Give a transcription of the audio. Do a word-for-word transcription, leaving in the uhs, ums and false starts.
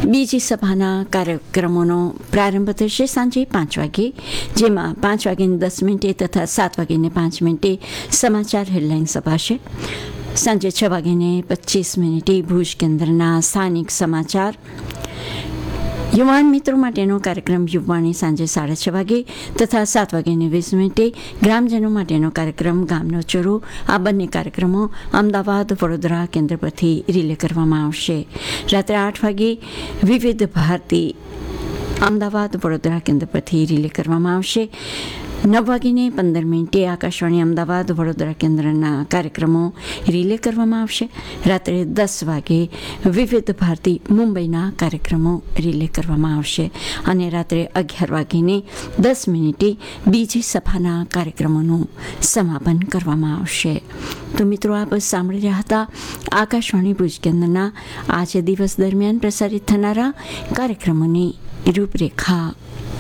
બીજી સભાના કાર્યક્રમોનો પ્રારંભ થશે સાંજે પાંચ વાગે, જેમાં પાંચ વાગ્યાને દસ મિનિટે તથા સાત વાગ્યાને પાંચ મિનિટે સમાચાર હેડલાઇન અપાશે. સાંજે છ વાગ્યાને પચીસ મિનિટે ભુજ કેન્દ્રના સ્થાનિક સમાચાર. યુવાન મિત્રો માટેનો કાર્યક્રમ યુવાણી સાંજે સાડા છ વાગે તથા સાત વાગ્યાને વીસ મિનિટે ગ્રામજનો માટેનો કાર્યક્રમ ગામનો ચોરો. આ બંને કાર્યક્રમો અમદાવાદ વડોદરા કેન્દ્ર પરથી રિલે કરવામાં આવશે. રાત્રે આઠ વાગે વિવિધ ભારતી અમદાવાદ વડોદરા કેન્દ્ર પરથી રિલે કરવામાં આવશે. નવ વાગીને પંદર મિનિટે આકાશવાણી અમદાવાદ વડોદરા કેન્દ્રના કાર્યક્રમો રિલે કરવામાં આવશે. રાત્રે દસ વાગે વિવિધ ભારતી મુંબઈના કાર્યક્રમો રિલે કરવામાં આવશે અને રાત્રે અગિયાર વાગીને દસ મિનિટે બીજી સભાના કાર્યક્રમોનું સમાપન કરવામાં આવશે. તો મિત્રો, આપ સાંભળી રહ્યા હતા આકાશવાણી ભુજ કેન્દ્રના આજે દિવસ દરમિયાન પ્રસારિત થનારા કાર્યક્રમોની રૂપરેખા.